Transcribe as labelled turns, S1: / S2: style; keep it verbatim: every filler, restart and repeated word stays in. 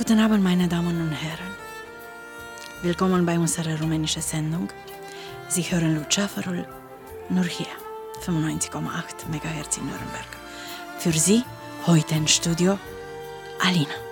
S1: Guten Abend, meine Damen und Herren. Willkommen bei unserer rumänischen Sendung. Sie hören Luceafărul nur hier, fünfundneunzig Komma acht Megahertz in Nürnberg. Für Sie heute im Studio Alina.